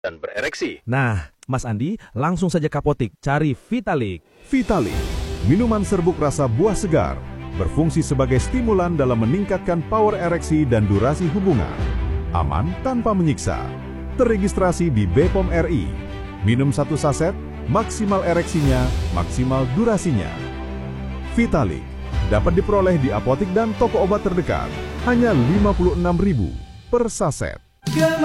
dan berereksi. Nah, Mas Andi, langsung saja ke apotik, cari Vitalik. Vitalik, minuman serbuk rasa buah segar, berfungsi sebagai stimulan dalam meningkatkan power ereksi dan durasi hubungan. Aman tanpa menyiksa. Terregistrasi di BPOM RI. Minum 1 saset, maksimal ereksinya, maksimal durasinya. Vitalik dapat diperoleh di apotik dan toko obat terdekat. Hanya Rp56.000 per saset.